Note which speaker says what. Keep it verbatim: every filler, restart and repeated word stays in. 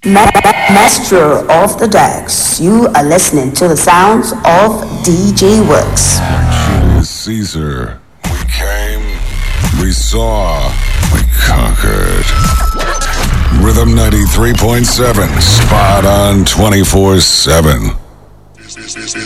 Speaker 1: Ma- Master of the decks, you are listening to the sounds of D J Works.
Speaker 2: Julius Caesar. We came, we saw, we conquered. Rhythm ninety-three point seven, spot on twenty-four seven.